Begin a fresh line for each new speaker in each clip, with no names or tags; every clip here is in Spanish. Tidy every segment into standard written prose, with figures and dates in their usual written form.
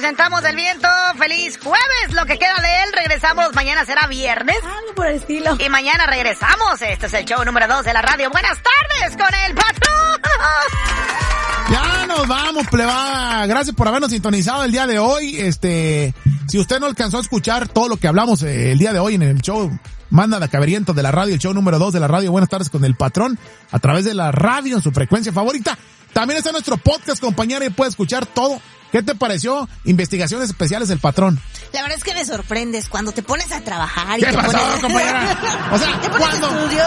sentamos el viento. Feliz jueves, lo que queda de él. Regresamos, mañana será viernes.
Algo por el estilo.
Y mañana regresamos. Este es el show número 2 de la radio. Buenas tardes con el patrón.
Ya nos vamos, plebada. Gracias por habernos sintonizado el día de hoy. Si usted no alcanzó a escuchar todo lo que hablamos el día de hoy en el show Manda la Caberiento de la radio, el show número 2 de la radio, Buenas tardes con el patrón, a través de la radio en su frecuencia favorita. También está nuestro podcast, compañera, y puede escuchar todo. ¿Qué te pareció? Investigaciones especiales del patrón.
La verdad es que me sorprendes cuando te pones a trabajar y
¿Qué
te
pasó,
pones...
compañera? O sea, cuando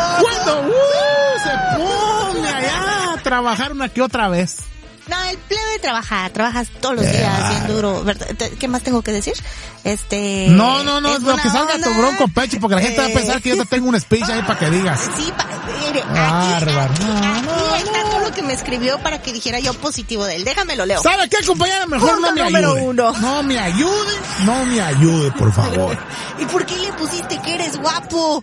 se pone allá a trabajar una que otra vez.
No, el plebe trabajas todos los días bien duro, ¿verdad? ¿Qué más tengo que decir?
No, lo que salga tu bronco pecho, porque la gente va a pensar que yo te tengo un speech ahí para que digas.
Sí, mire, aquí está todo lo que me escribió para que dijera yo positivo de él. Déjamelo, leo.
¿Sabe qué, compañera? Mejor no me ayude. No me ayude, por favor.
¿Y por qué le pusiste que eres guapo?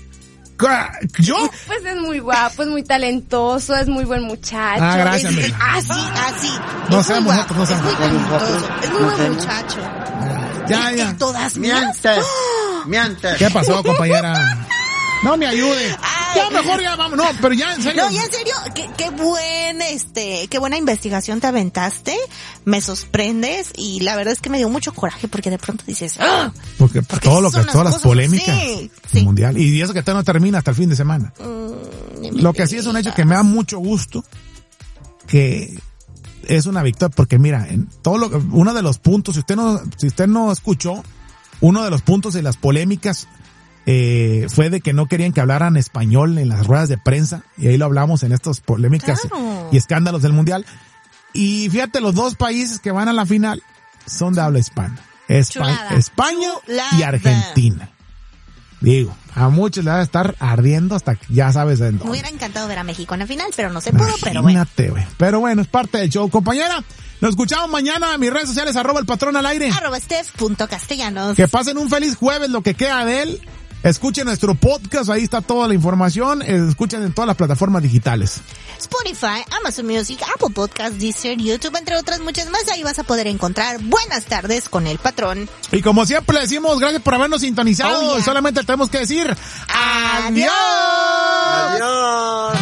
¿Yo?
Pues es muy guapo, es muy talentoso, es muy buen muchacho.
Ah, gracias,
así.
No seamos nosotros, no seamos.
Es muy talentoso, es muy buen muchacho.
Ya.
Todas
Mientes.
¿Qué pasó, compañera? No me ayude. Ya, mejor ya vamos. No, pero ya en serio.
No, ya en serio, qué buena investigación te aventaste. Me sorprendes y la verdad es que me dio mucho coraje porque de pronto dices, ¡ah!
Porque todas las polémicas
sí.
mundial. Y eso que no termina hasta el fin de semana. Lo que sí es un hecho que me da mucho gusto, que es una victoria, porque mira, en uno de los puntos, si usted no escuchó, uno de los puntos de las polémicas fue de que no querían que hablaran español en las ruedas de prensa, y ahí lo hablamos en estas polémicas y escándalos del mundial. Y fíjate, los dos países que van a la final son de habla hispana. España y Argentina. Digo, a muchos le va a estar ardiendo hasta que ya sabes de dónde.
Me hubiera encantado ver a México en la final, pero no se pudo, pero bueno.
Pero bueno, es parte del show, compañera. Nos escuchamos mañana en mis redes sociales, @elpatrón_al_aire.
@Steph.castellanos.
Que pasen un feliz jueves, lo que queda de él. Escuchen nuestro podcast, ahí está toda la información. Escuchen en todas las plataformas digitales.
Spotify, Amazon Music, Apple Podcasts, Deezer, YouTube, entre otras muchas más. Ahí vas a poder encontrar Buenas tardes con el patrón.
Y como siempre le decimos, gracias por habernos sintonizado.
Oh, yeah.
Solamente tenemos que decir ¡adiós!
¡Adiós!